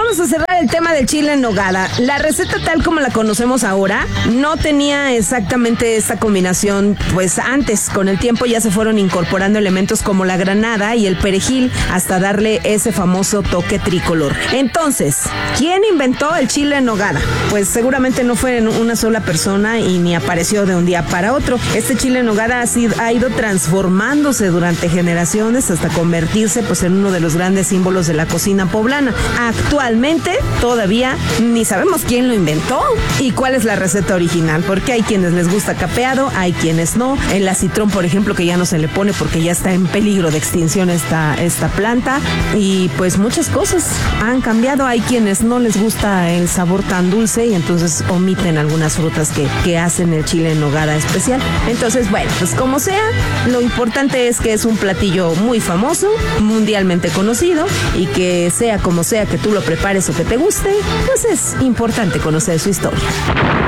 vamos a cerrar el tema del chile en nogada. La receta tal como la conocemos ahora no tenía exactamente esta combinación, pues antes, con el tiempo ya se fueron incorporando elementos como la granada y el perejil hasta darle ese famoso toque tricolor. Entonces, ¿quién inventó el chile en nogada? Pues seguramente no fue una sola persona y ni apareció de un día para otro. Este chile en nogada ha ido transformándose durante generaciones hasta convertirse pues en uno de los grandes símbolos de la cocina poblana. Actualmente todavía ni sabemos quién lo inventó y cuál es la receta original, porque hay quienes les gusta capeado, hay quienes no. El acitrón, por ejemplo, que ya no se le pone porque ya está en peligro de extinción esta planta, y pues muchas cosas han cambiado. Hay quienes no les gusta el sabor tan dulce y entonces omiten algunas frutas que hacen el chile en nogada especial. Entonces, bueno, pues como sea, lo importante es que es un platillo muy famoso, mundialmente conocido, y que sea como sea que tú lo prepares o que te guste, pues es importante conocer su historia.